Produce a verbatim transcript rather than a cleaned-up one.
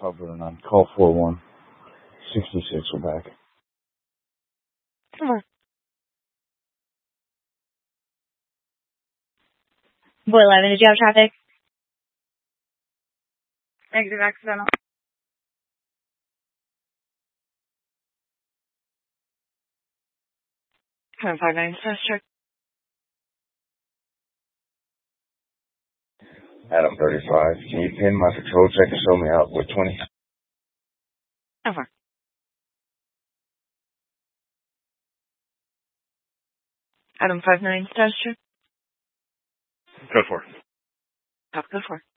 Cover nine. Call four one sixty-six. We're back. Come on. Boy eleven, did you have traffic? Exit accidental. Come five nine, first check. Adam thirty-five. Can you pin my patrol check and show me out with twenty? Over. Adam five nine, status check. Code four. Top code four.